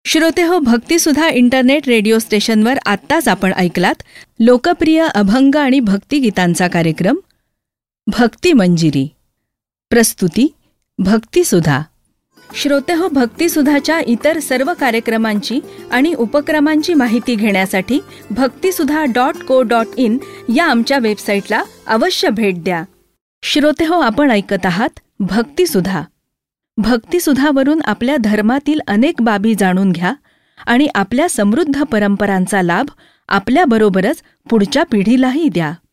श्रोते हो, भक्तिसुधा internet radio स्टेशनवर आत्ताच आपण ऐकलात लोकप्रिय अभंग आणि भक्तिगीतांचा कार्यक्रम भक्ती मंजिरी. प्रस्तुती भक्तिसुधा. श्रोते हो, भक्तिसुधाच्या इतर सर्व कार्यक्रमांची आणि उपक्रमांची माहिती घेण्यासाठी भक्तिसुधा.co.in या आमच्या वेबसाईटला अवश्य भेट द्या. श्रोते हो, आपण ऐकत आहात भक्तिसुधा. भक्तिसुधावरून आपल्या धर्मातील अनेक बाबी जाणून घ्या आणि आपल्या समृद्ध परंपरांचा लाभ आपल्याबरोबरच पुढच्या पिढीलाही द्या.